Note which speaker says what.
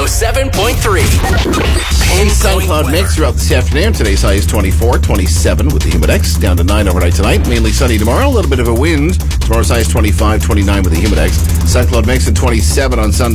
Speaker 1: 107.3.
Speaker 2: Sun cloud mix throughout this afternoon. Today's high is 24, 27 with the Humidex. Down to 9 overnight tonight. Mainly sunny tomorrow. A little bit of a wind. Tomorrow's high is 25, 29 with the Humidex. Sun cloud mix at 27 on Sunday.